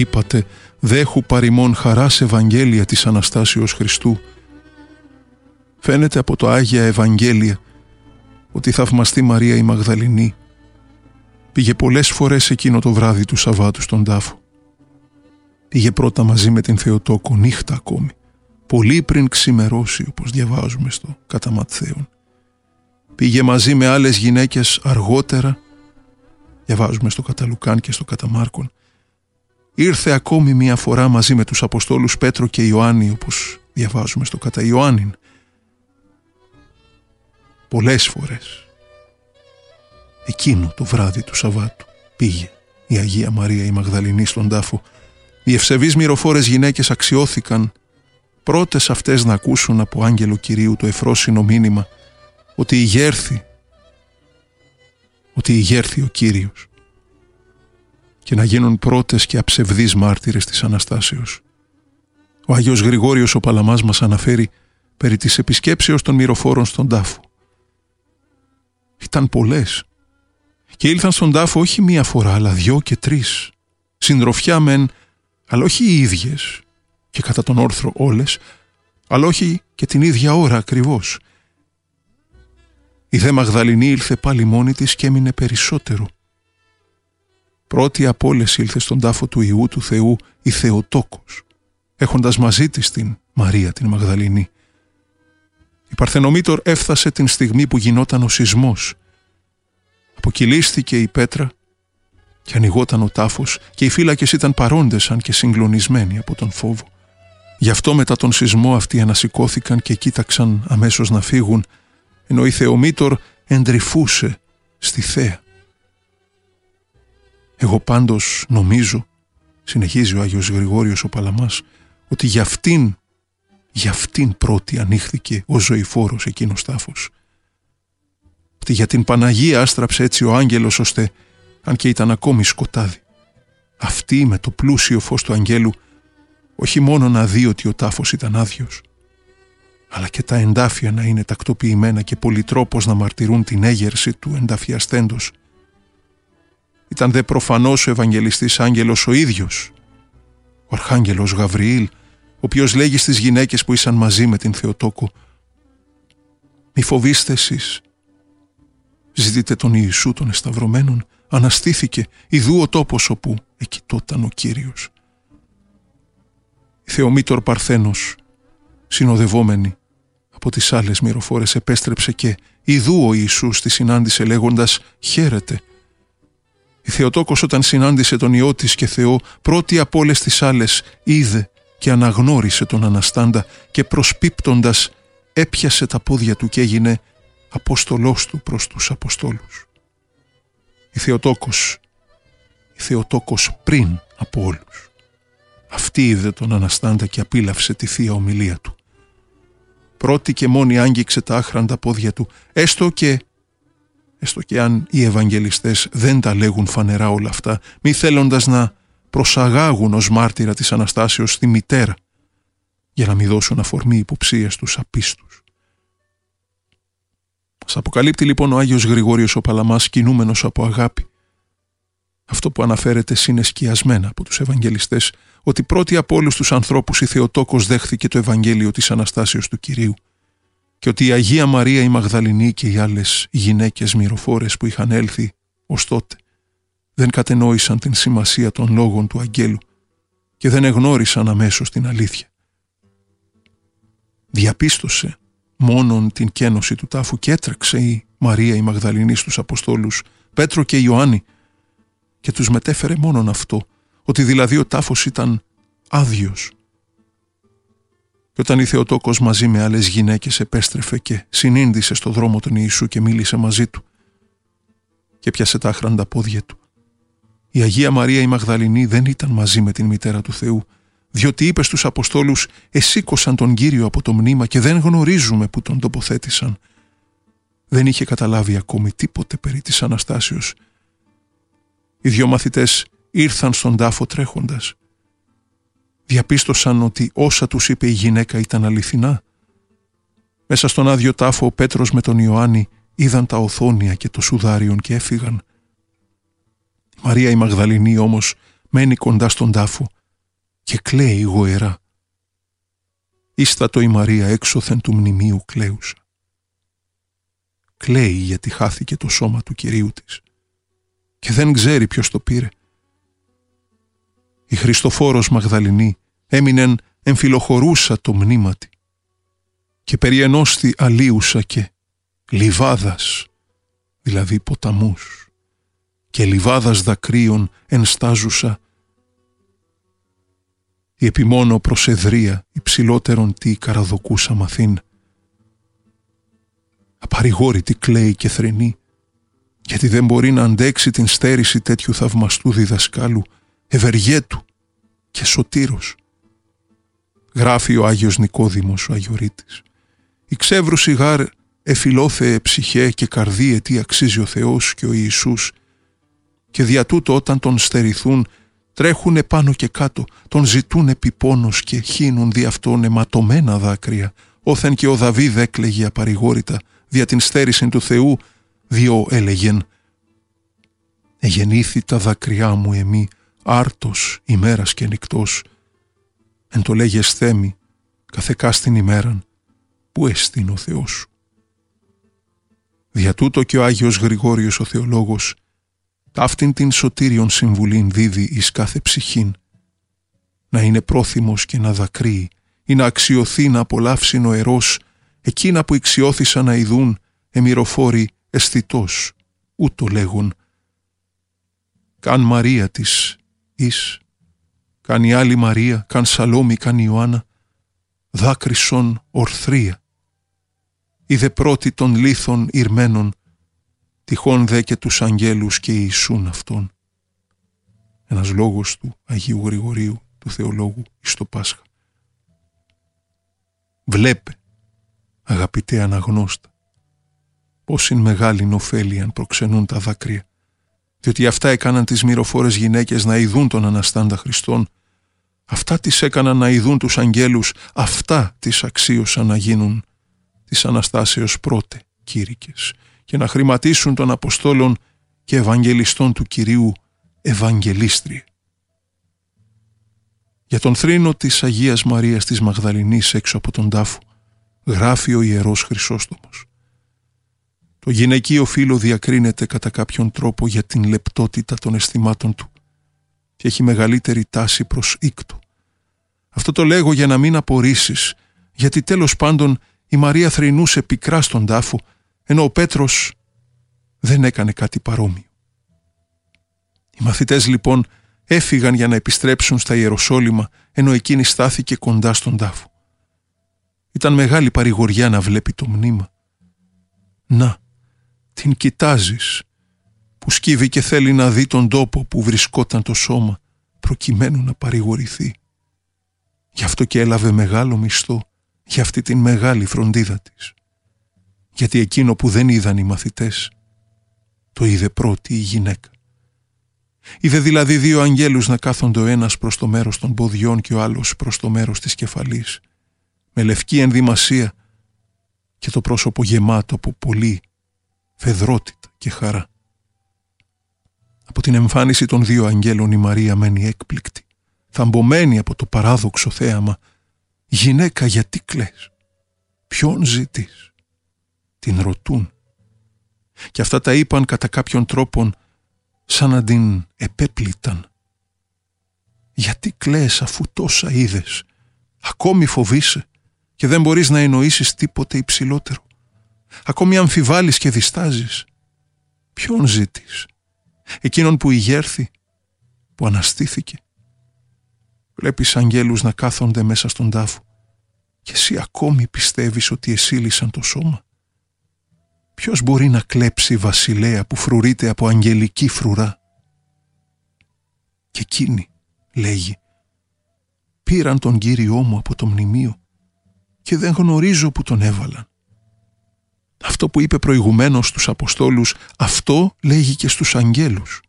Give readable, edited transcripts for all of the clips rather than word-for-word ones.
Είπατε, δέχου παρημών χαράς Ευαγγέλια της Αναστάσεως Χριστού. Φαίνεται από το Άγια Ευαγγέλια ότι η θαυμαστή Μαρία η Μαγδαληνή πήγε πολλές φορές εκείνο το βράδυ του Σαββάτου στον τάφο. Πήγε πρώτα μαζί με την Θεοτόκο νύχτα ακόμη, πολύ πριν ξημερώσει, όπως διαβάζουμε στο κατά Ματθαίον. Πήγε μαζί με άλλες γυναίκες αργότερα, διαβάζουμε στο κατά Λουκάν και στο κατά Μάρκον. Ήρθε ακόμη μία φορά μαζί με τους Αποστόλους Πέτρο και Ιωάννη, όπως διαβάζουμε στο κατά Ιωάννην. Πολλές φορές. Εκείνο το βράδυ του Σαββάτου πήγε η Αγία Μαρία η Μαγδαληνή στον τάφο. Οι ευσεβείς μυροφόρες γυναίκες αξιώθηκαν πρώτες αυτές να ακούσουν από άγγελο Κυρίου το εφρόσινο μήνυμα ότι ηγέρθη ο Κύριος και να γίνουν πρώτες και αψευδείς μάρτυρες της Αναστάσεως. Ο Άγιος Γρηγόριος ο Παλαμάς μας αναφέρει περί της επισκέψεως των μυροφόρων στον τάφο. Ήταν πολλές και ήλθαν στον τάφο όχι μία φορά αλλά 2 και 3, συντροφιά μεν, αλλά όχι οι ίδιες και κατά τον όρθρο όλες, αλλά όχι και την ίδια ώρα ακριβώς. Η δε Μαγδαληνή ήλθε πάλι μόνη της και έμεινε περισσότερο. Πρώτη από όλες ήλθε στον τάφο του Υιού του Θεού η Θεοτόκος, έχοντας μαζί της την Μαρία την Μαγδαληνή. Η Παρθενομήτωρ έφτασε την στιγμή που γινόταν ο σεισμός. Αποκυλίστηκε η πέτρα και ανοιγόταν ο τάφος και οι φύλακες ήταν παρόντες αν και συγκλονισμένοι από τον φόβο. Γι' αυτό μετά τον σεισμό αυτοί ανασηκώθηκαν και κοίταξαν αμέσως να φύγουν, ενώ η Θεομήτωρ εντρυφούσε στη θέα. Εγώ πάντως νομίζω, συνεχίζει ο Άγιος Γρηγόριος ο Παλαμάς, ότι για αυτήν πρώτη ανοίχθηκε ο ζωηφόρος εκείνος τάφος. Ότι για την Παναγία άστραψε έτσι ο άγγελος, ώστε, αν και ήταν ακόμη σκοτάδι, αυτή με το πλούσιο φως του αγγέλου όχι μόνο να δει ότι ο τάφος ήταν άδειος, αλλά και τα εντάφια να είναι τακτοποιημένα και πολυτρόπως να μαρτυρούν την έγερση του ενταφιαστέντος. Ήταν δε προφανώς ο Ευαγγελιστής άγγελος ο ίδιος, ο Αρχάγγελος Γαβριήλ, ο οποίος λέγει στις γυναίκες που ήσαν μαζί με την Θεοτόκο: «Μη φοβήστε εσείς, ζητείτε τον Ιησού των εσταυρωμένων, αναστήθηκε, ιδού ο τόπος όπου εκοιτόταν ο Κύριος». Η Θεομήτωρ Παρθένος, συνοδευόμενη από τις άλλες μυροφόρες, επέστρεψε και ιδού ο Ιησούς τη συνάντησε λέγοντας «Χαίρετε». Η Θεοτόκος όταν συνάντησε τον Υιό της και Θεό, πρώτη από όλες τις άλλες είδε και αναγνώρισε τον Αναστάντα και προσπίπτοντας έπιασε τα πόδια του και έγινε απόστολός του προς τους Αποστόλους. Η Θεοτόκος πριν από όλους. Αυτή είδε τον Αναστάντα και απίλαυσε τη Θεία Ομιλία του. Πρώτη και μόνη άγγιξε τα άχραντα πόδια του, έστω και αν οι Ευαγγελιστές δεν τα λέγουν φανερά όλα αυτά, μη θέλοντας να προσαγάγουν ως μάρτυρα της Αναστάσεως τη μητέρα, για να μην δώσουν αφορμή υποψίες στους απίστους. Μας αποκαλύπτει λοιπόν ο Άγιος Γρηγόριος ο Παλαμάς, κινούμενος από αγάπη, αυτό που αναφέρεται συνεσκιασμένα από τους Ευαγγελιστές, ότι πρώτη από όλους τους ανθρώπους η Θεοτόκος δέχθηκε το Ευαγγέλιο της Αναστάσεως του Κυρίου και ότι η Αγία Μαρία η Μαγδαληνή και οι άλλες γυναίκες μυροφόρες που είχαν έλθει ως τότε δεν κατενόησαν την σημασία των λόγων του αγγέλου και δεν εγνώρισαν αμέσως την αλήθεια. Διαπίστωσε μόνον την κένωση του τάφου και έτρεξε η Μαρία η Μαγδαληνή στους Αποστόλους Πέτρο και Ιωάννη και τους μετέφερε μόνον αυτό, ότι δηλαδή ο τάφος ήταν άδειος. Και όταν η Θεοτόκος μαζί με άλλες γυναίκες επέστρεφε και συνήντησε στο δρόμο τον Ιησού και μίλησε μαζί του και πιάσε τα άχραντα πόδια του, η Αγία Μαρία η Μαγδαληνή δεν ήταν μαζί με την μητέρα του Θεού, διότι είπε στους Αποστόλους «Εσήκωσαν τον Κύριο από το μνήμα και δεν γνωρίζουμε που τον τοποθέτησαν». Δεν είχε καταλάβει ακόμη τίποτε περί της Αναστάσεως. Οι 2 μαθητές ήρθαν στον τάφο τρέχοντας. Διαπίστωσαν ότι όσα τους είπε η γυναίκα ήταν αληθινά. Μέσα στον άδειο τάφο ο Πέτρος με τον Ιωάννη είδαν τα οθόνια και το σουδάριον και έφυγαν. Η Μαρία η Μαγδαληνή όμως μένει κοντά στον τάφο και κλαίει γοερά. Ίστατο η Μαρία έξωθεν του μνημείου κλαίουσα. Κλαίει γιατί χάθηκε το σώμα του Κυρίου της και δεν ξέρει ποιος το πήρε. Η Χριστοφόρος Μαγδαληνή έμεινεν εμφυλοχωρούσα το μνήματι και περιενώστη αλίουσα και λιβάδας, δηλαδή ποταμούς, και λιβάδας δακρύων ενστάζουσα η επιμόνο προσεδρία υψηλότερον τι καραδοκούσα μαθήν. Απαρηγόρητη κλαίει και θρηνεί, γιατί δεν μπορεί να αντέξει την στέρηση τέτοιου θαυμαστού διδασκάλου, ευεργέτου και σωτήρος. Γράφει ο Άγιος Νικόδημος ο Αγιορείτης. «Η ξεύρουση γάρ εφιλόθεε ψυχέ και καρδίε τι αξίζει ο Θεός και ο Ιησούς, και δια τούτο όταν τον στερηθούν τρέχουν επάνω και κάτω, τον ζητούν επί πόνος και χύνουν δι' αυτόν αιματωμένα δάκρυα, όθεν και ο Δαβίδ έκλαιγε απαρηγόρητα δια την στέρηση του Θεού, διό έλεγεν «Εγεννήθη τα δάκρυά μου εμή, άρτος ημέρας και νυκτός, εν το λέγες θέμη, καθεκά στην ημέραν, που εστίν ο Θεός σου». Δια τούτο και ο Άγιος Γρηγόριος ο Θεολόγος ταύτην την σωτήριον συμβουλήν δίδει εις κάθε ψυχήν, να είναι πρόθυμος και να δακρύει ή να αξιωθεί να απολαύσει νοερός εκείνα που ηξιώθησαν να ειδούν εμυροφόροι αισθητός, ούτω λέγον «Καν Μαρία της εις, καν η άλλη Μαρία, καν Σαλόμη, καν Ιωάννα, δάκρυσον ορθρία, είδε πρώτη των λίθων ηρμένων, τυχόν δε και τους αγγέλους και Ιησούν αυτόν». Ένας λόγος του Αγίου Γρηγορίου, του Θεολόγου, εις το Πάσχα. Βλέπε, αγαπητέ αναγνώστα, πώς είναι μεγάλη ωφέλη αν προξενούν τα δάκρυα, διότι αυτά έκαναν τις μυροφόρες γυναίκες να ειδούν τον Αναστάντα Χριστόν, αυτά τις έκαναν να ειδούν τους αγγέλους, αυτά τις αξίωσαν να γίνουν της Αναστάσεως πρώτε κήρυκες και να χρηματίσουν των Αποστόλων και Ευαγγελιστών του Κυρίου Ευαγγελίστριε. Για τον θρήνο της Αγίας Μαρίας της Μαγδαληνής έξω από τον τάφο γράφει ο Ιερός Χρυσόστομος. Το γυναικείο φύλο διακρίνεται κατά κάποιον τρόπο για την λεπτότητα των αισθημάτων του και έχει μεγαλύτερη τάση προς ήκτο. Αυτό το λέγω για να μην απορρίσεις, γιατί τέλος πάντων η Μαρία θρηνούσε πικρά στον τάφο, ενώ ο Πέτρος δεν έκανε κάτι παρόμοιο. Οι μαθητές λοιπόν έφυγαν για να επιστρέψουν στα Ιεροσόλυμα, ενώ εκείνη στάθηκε κοντά στον τάφο. Ήταν μεγάλη παρηγοριά να βλέπει το μνήμα. Να, την κοιτάζεις, που σκύβει και θέλει να δει τον τόπο που βρισκόταν το σώμα, προκειμένου να παρηγορηθεί. Γι' αυτό και έλαβε μεγάλο μισθό για αυτή την μεγάλη φροντίδα της. Γιατί εκείνο που δεν είδαν οι μαθητές, το είδε πρώτη η γυναίκα. Είδε δηλαδή δύο αγγέλους να κάθονται ο ένας προς το μέρος των ποδιών και ο άλλος προς το μέρος της κεφαλής, με λευκή ενδυμασία και το πρόσωπο γεμάτο από πολλή φεδρότητα και χαρά. Από την εμφάνιση των δύο αγγέλων η Μαρία μένει έκπληκτη, θαμπομένη από το παράδοξο θέαμα. «Γυναίκα, γιατί κλαις? Ποιον ζητείς?» Την ρωτούν. Και αυτά τα είπαν κατά κάποιον τρόπον σαν να την επέπληταν. «Γιατί κλαις αφού τόσα είδες? Ακόμη φοβείσαι και δεν μπορείς να εννοήσεις τίποτε υψηλότερο? Ακόμη αμφιβάλλεις και διστάζεις? Ποιον ζητείς? Εκείνον που ηγέρθη, που αναστήθηκε? Βλέπεις αγγέλους να κάθονται μέσα στον τάφο και εσύ ακόμη πιστεύεις ότι εσύλισαν το σώμα? Ποιος μπορεί να κλέψει βασιλέα που φρουρείται από αγγελική φρουρά?» Και εκείνοι, λέγει, πήραν τον Κύριό μου από το μνημείο και δεν γνωρίζω που τον έβαλαν. Αυτό που είπε προηγουμένως στους Αποστόλους, αυτό λέγει και στους αγγέλους.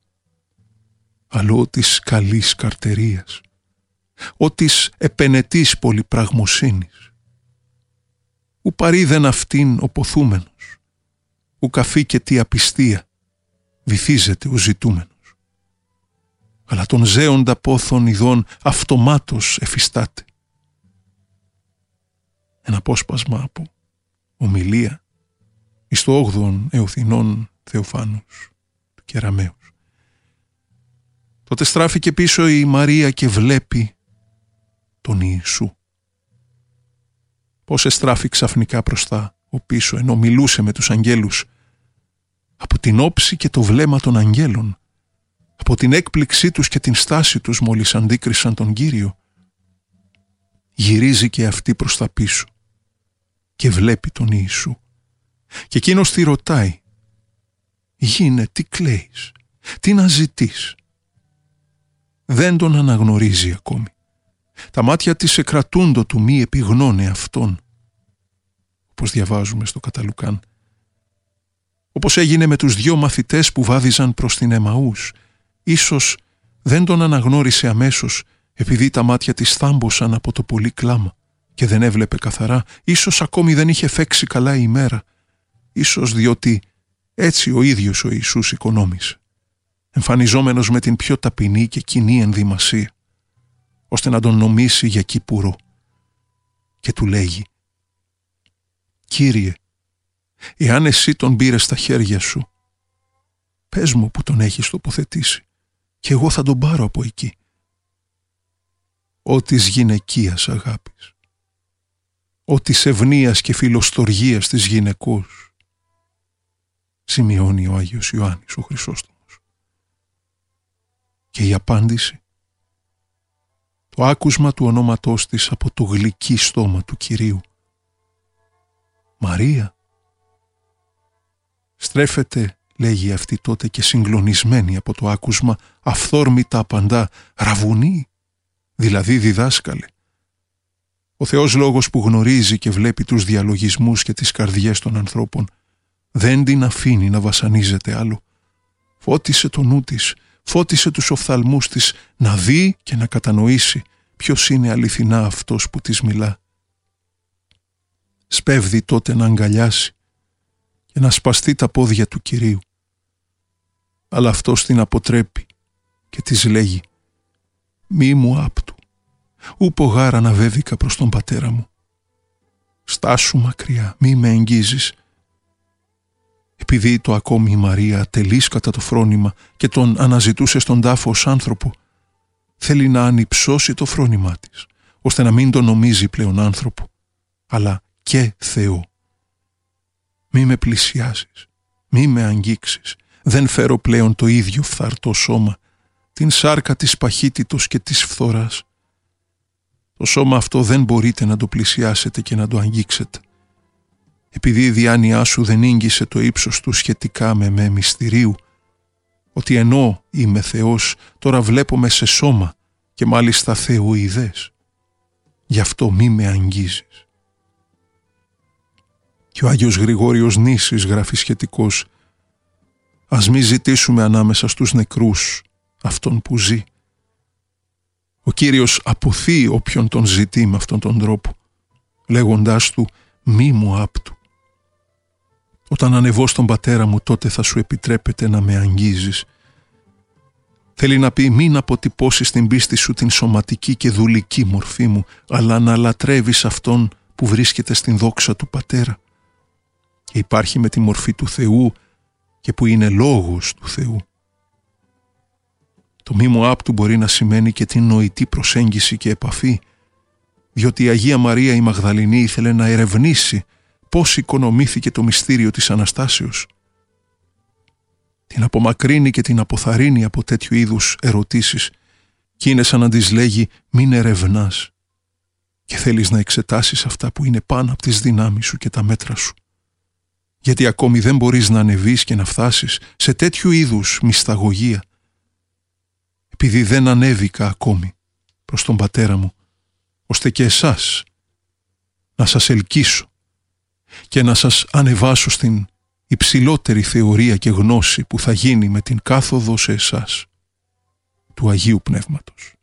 Αλλά της καλής καρτερίας, ο της επενετής πολυπραγμοσύνης, ου παρείδεν αυτήν ο ποθούμενος, ου καφή και τι απιστία βυθίζεται ο ζητούμενος. αλλά των ζέοντα πόθων ειδών αυτομάτως εφιστάται. Ένα απόσπασμα από ομιλία εις το 8ο Εωθινών Θεοφάνους του Κεραμέως. Τότε στράφηκε πίσω η Μαρία και βλέπει τον Ιησού. Πώς εστράφει ξαφνικά μπροστά ο πίσω, ενώ μιλούσε με τους αγγέλους, από την όψη και το βλέμμα των αγγέλων, από την έκπληξή τους και την στάση τους μόλις αντίκρισαν τον Κύριο, γυρίζει και αυτή προς τα πίσω και βλέπει τον Ιησού. Και εκείνος τη ρωτάει, «Γίνε, τι κλαίεις, τι να ζητείς?» Δεν τον αναγνωρίζει ακόμη. Τα μάτια της εκρατούντο του μη επιγνώνε αυτόν, όπως διαβάζουμε στο Καταλουκάν. Όπως έγινε με τους 2 μαθητές που βάδιζαν προς την Εμαούς. Ίσως δεν τον αναγνώρισε αμέσως επειδή τα μάτια της θάμπωσαν από το πολύ κλάμα και δεν έβλεπε καθαρά. Ίσως ακόμη δεν είχε φέξει καλά η ημέρα. Ίσως διότι έτσι ο ίδιος ο Ιησούς οικονόμησε, εμφανιζόμενος με την πιο ταπεινή και κοινή ενδυμασία, ώστε να τον νομίσει για κυπουρό. Και του λέγει, «Κύριε, εάν εσύ τον πήρες στα χέρια σου, πες μου που τον έχεις τοποθετήσει και εγώ θα τον πάρω από εκεί». Ό της γυναικείας αγάπης, ό της ευνοίας και φιλοστοργίας της γυναικός, σημειώνει ο Άγιος Ιωάννης ο Χρυσόστομος. Και η απάντηση, το άκουσμα του ονόματός της από το γλυκύ στόμα του Κυρίου. «Μαρία». Στρέφεται, λέγει αυτή τότε και συγκλονισμένη από το άκουσμα, αυθόρμητα απαντά, «Ραβουνί», δηλαδή διδάσκαλε. Ο Θεός Λόγος που γνωρίζει και βλέπει τους διαλογισμούς και τις καρδιές των ανθρώπων, δεν την αφήνει να βασανίζεται άλλο. Φώτισε το νου της, φώτισε τους οφθαλμούς της, να δει και να κατανοήσει ποιος είναι αληθινά αυτός που της μιλά. Σπέβδει τότε να αγκαλιάσει και να σπαστεί τα πόδια του Κυρίου. Αλλά αυτός την αποτρέπει και της λέγει, «Μη μου άπτου, ούπο γάρα να βέβηκα προς τον πατέρα μου. Στάσου μακριά, μη με εγγίζεις». Επειδή το ακόμη η Μαρία ατελείς κατά το φρόνημα και τον αναζητούσε στον τάφο ως άνθρωπο, θέλει να ανυψώσει το φρόνημά της, ώστε να μην τον νομίζει πλέον άνθρωπο, αλλά και Θεό. «Μη με πλησιάσεις, μη με αγγίξεις, δεν φέρω πλέον το ίδιο φθαρτό σώμα, την σάρκα της παχύτητος και της φθοράς. Το σώμα αυτό δεν μπορείτε να το πλησιάσετε και να το αγγίξετε, επειδή η διάνοιά σου δεν ίγγισε το ύψος του σχετικά με μυστηρίου, ότι ενώ είμαι Θεός, τώρα βλέπομαι σε σώμα και μάλιστα θεοειδές. Γι' αυτό μη με αγγίζεις». Και ο Άγιος Γρηγόριος Νήσης γράφει σχετικώς, «Ας μη ζητήσουμε ανάμεσα στους νεκρούς αυτόν που ζει. Ο Κύριος αποθεί όποιον τον ζητεί με αυτόν τον τρόπο, λέγοντάς του, μη μου άπτου. Όταν ανεβώ στον πατέρα μου, τότε θα σου επιτρέπεται να με αγγίζεις». Θέλει να πει, μην αποτυπώσεις την πίστη σου την σωματική και δουλική μορφή μου, αλλά να λατρεύεις αυτόν που βρίσκεται στην δόξα του Πατέρα και υπάρχει με τη μορφή του Θεού και που είναι λόγος του Θεού. Το μη μου άπτου μπορεί να σημαίνει και την νοητή προσέγγιση και επαφή, διότι η Αγία Μαρία η Μαγδαληνή ήθελε να ερευνήσει πώς οικονομήθηκε το μυστήριο της Αναστάσεως. Την απομακρύνει και την αποθαρρύνει από τέτοιου είδους ερωτήσεις και είναι σαν να της λέγει, μην ερευνάς και θέλεις να εξετάσεις αυτά που είναι πάνω από τις δυνάμεις σου και τα μέτρα σου, γιατί ακόμη δεν μπορείς να ανεβείς και να φτάσεις σε τέτοιου είδους μυσταγωγία, επειδή δεν ανέβηκα ακόμη προς τον Πατέρα μου, ώστε και εσάς να σας ελκύσω και να σας ανεβάσω στην υψηλότερη θεωρία και γνώση που θα γίνει με την κάθοδο σε εσάς του Αγίου Πνεύματος.